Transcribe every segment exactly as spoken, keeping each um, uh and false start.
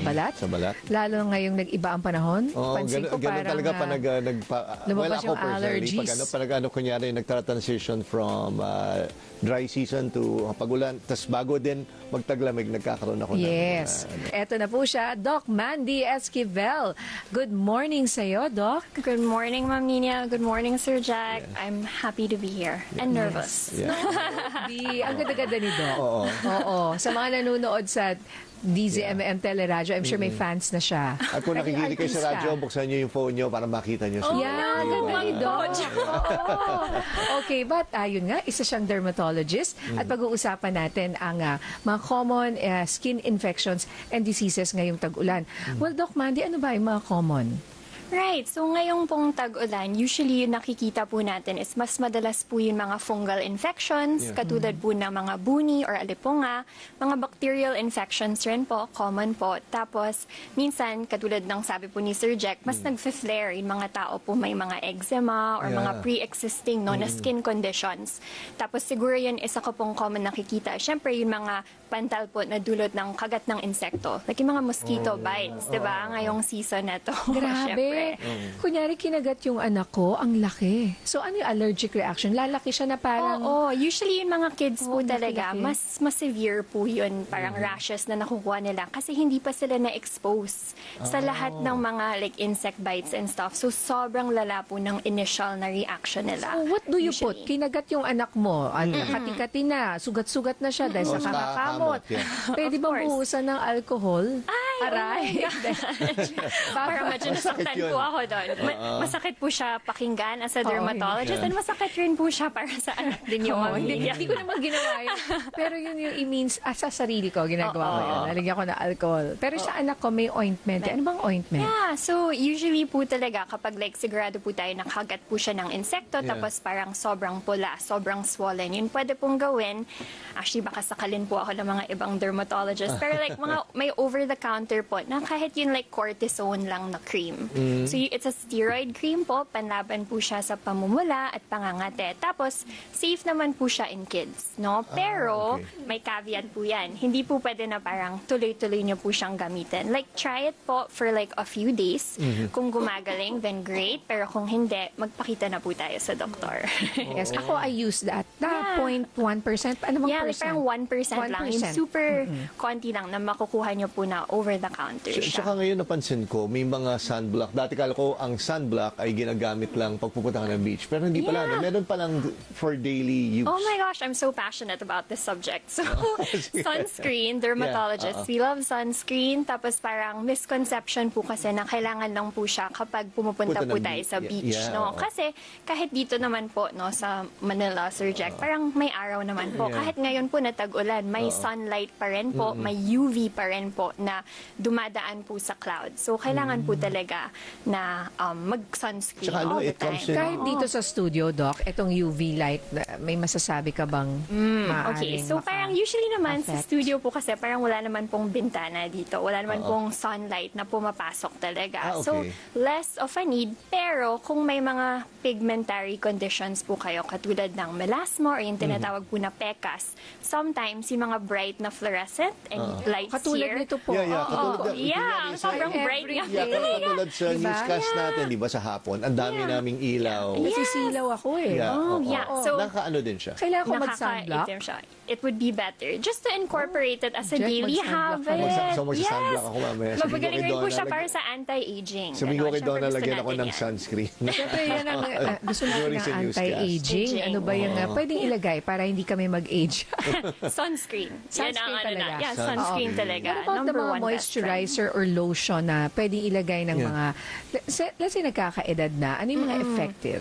balat. Sa balat. Lalo ngayong nag-iba ang panahon. Oo, Pansin ganun, ko ganun parang talaga pa ah, nag, uh, nagpa, lumabas well, ako yung personally, allergies. pag ano, pag ano, kunyari, nagtra-transition from uh, dry season to pag-ulan, tas bago din magtaglamig, nagkakaroon ako Yes. ng... Uh, Eto na po siya, Doc Mandy Esquivel. Good morning sa'yo, Doc. Good morning, Ma'am Nina. Good morning, Sir Jack. I'm happy to be here and nervous. yeah. Di, ang ganda-ganda ni Doc. Oo. Oo. Sa mga nanonood sa D Z M M Teleradyo, I'm sure may fans na siya. At kung Naging nakikinig kayo sa artista. radyo, buksan nyo yung phone nyo para makita nyo. Oh, Yeah, no, ganda ni wag Doc. po. Oo. Okay, but ayun nga, isa siyang dermatologist at pag-uusapan natin ang ah, mga common ah, skin infections and diseases ngayong tag-ulan. Well, Doc Mandy, ano ba yung mga common? Right. So ngayong pong tag-ulan, usually yung nakikita po natin is mas madalas po yung mga fungal infections, Yeah. katulad po ng mga buni or alipunga, mga bacterial infections rin po, common po. Tapos, minsan, katulad ng sabi po ni Sir Jack, mas nag-flare yung mga tao po may mga eczema or Yeah. mga pre-existing no, na skin conditions. Tapos siguro yun isa ko pong common nakikita. Siyempre, yung mga pantal po na dulot ng kagat ng insekto. Like yung mga mosquito bites, di ba? Ngayong season na to. Grabe. Kunyari, kinagat yung anak ko, ang laki. So, ano yung allergic reaction? Lalaki siya na parang... Oo, usually yung mga kids po Oo, talaga, laki-laki. mas, mas severe po yun, parang rashes na nakukuha nila kasi hindi pa sila na-expose sa lahat ng mga like insect bites and stuff. So, sobrang lala po ng initial na reaction nila. So, what do you put? usually. Kinagat yung anak mo, at kati-kati na, sugat-sugat na siya dahil sa Oo, sa kakakamot. kakamot, yeah. Pwede Of bang course. buhusan ng alcohol? Ay, Aray. oh my gosh. Parang medyo nasaktan yun. po ako doon. Ma- masakit po siya pakinggan as a Oo, dermatologist yeah. and masakit rin po siya para sa anak din yung Oo, mga hindi, hindi. hindi ko naman ginawa yun. Pero yun yung i-means, ah, sa sarili ko, ginagawa ko Oo. yun. Nalagyan ko na alcohol. Pero sa anak ko, may ointment. Ano bang ointment? Yeah, so usually po talaga kapag like sigurado po tayo nakagat po siya ng insekto Yeah. tapos parang sobrang pula, sobrang swollen, yun pwede pong gawin. Actually, baka sakalin po ako ng mga ibang dermatologists. Pero like mga may over-the-counter po na kahit yun like cortisone lang na cream. So y- it's a steroid cream po, panlaban po siya sa pamumula at pangangate. Tapos safe naman po siya in kids, no? Pero okay. may caveat po yan. Hindi po pwede na parang tuloy-tuloy niyo po siyang gamitin. Like try it po for like a few days. Kung gumagaling, then great. Pero kung hindi, magpakita na po tayo sa doktor. Yes, ako I use that. Na Yeah. zero point one percent. Ano bang Yeah, like percent? parang one percent lang. Yung one percent. super konti lang na makukuha niyo po na over-the-counter siya. Saka ngayon napansin ko, may mga sunblock. Dati kala ko ang sunblock ay ginagamit lang pag pupunta ka ng beach. Pero hindi pala. Yeah. No? Meron palang for daily use. Oh my gosh, I'm so passionate about this subject. So, sunscreen, dermatologist, Yeah, uh-uh. we love sunscreen. Tapos parang misconception po kasi na kailangan lang po siya kapag pumupunta Punta po ng tayo beach. sa Yeah, beach. yeah, no? oo. Kasi kahit dito naman po no sa Manila, Sir Jack, parang may araw naman po. Yeah. Kahit ngayon po na tag-ulan, may sunlight pa rin po, may U V pa rin po na dumadaan po sa clouds. So, kailangan po talaga na um, mag-sunscreen Tsaka ano, all the it comes time. in- Kahit dito sa studio, Doc, itong U V light, may masasabi ka bang maaaring Okay, so maka- parang usually naman sa affect? studio po kasi parang wala naman pong bintana dito. Wala naman Oo. pong sunlight na pumapasok talaga. Ah, So, okay. less of a need. Pero kung may mga pigmentary conditions po kayo, katulad ng melasma or yung tinatawag po na pecas, sometimes yung mga bright na fluorescent and lights Katulad here. nito po. Yeah, yeah. Oo. Katulad Oh, na- yeah, kunyari sa- sobrang Every bright nga. Yeah, day. katulad sa Diba? newscast natin, di ba, sa hapon, ang dami naming ilaw. Nasisilaw ako eh. Yeah, Oh, oo. yeah. Oo. So- Nakaano din siya. Kailangan ko mag-sunblock. Nakaka-itim siya. It would be better just to incorporate it as a Jack, daily mag-sunblock habit. ka. Magsa- so magsa-sunblock Yes. ako mamaya. Sabihin ko Mapagaling kay rin po Donna, siya lag- para sa anti-aging. Sabihin ko Ganon. kay Siyempre, Donna, gusto lagyan ako natin ng yan. sunscreen. Siyempre, yan ang uh, gusto natin During ng sa newscast. anti-aging. Aging. Ano ba yung uh, Oo. pwedeng ilagay para hindi kami mag-age? Sunscreen. Yan Sunscreen ang ano talaga. na. Yeah, Sunscreen. sunscreen Oo. talaga. What about the Number mga one best friend. moisturizer or lotion na pwedeng ilagay ng Yeah. mga, let's say, let's say nagkakaedad na, ano yung mga effective?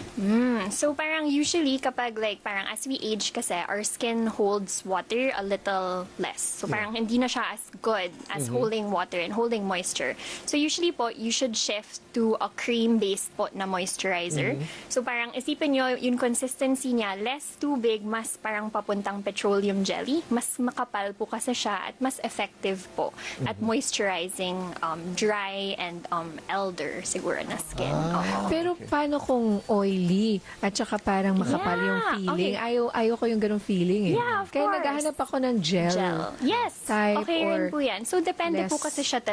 Mm, so parang usually kapag like parang as we age kasi our skin holds water a little less. So parang hindi na siya as good as holding water and holding moisture. So usually po you should shift to a cream-based po na moisturizer. So parang isipin nyo yung consistency niya less tubig, mas parang papuntang petroleum jelly. Mas makapal po kasi siya at mas effective po at moisturizing um, dry and um, elder siguro na skin. Oo. Pero paano kung oily at saka parang makapal Yeah, yung feeling? okay. Ayaw, ayaw ko yung ganong feeling eh. Yeah, of Kaya course. naghahanap ako ng gel. Gel. Yes. type Okay rin or po yan. So, depende po less- kasi siya